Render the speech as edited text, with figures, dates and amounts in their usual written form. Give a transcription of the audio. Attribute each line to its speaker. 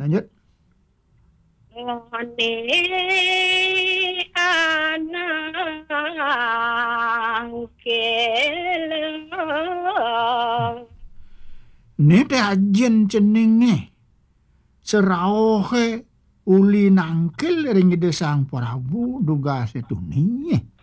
Speaker 1: Lanjut.
Speaker 2: Ngone anang keleng.
Speaker 1: Nete ajen cenenge. Seraohe uli nangkel ring ide sang Prabu duga setuni.